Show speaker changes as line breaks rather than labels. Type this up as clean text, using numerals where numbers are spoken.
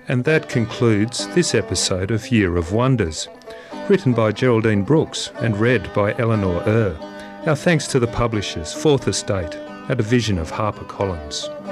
And that concludes this episode of Year of Wonders, written by Geraldine Brooks and read by Eleanor Our thanks to the publishers, Fourth Estate, a division of HarperCollins.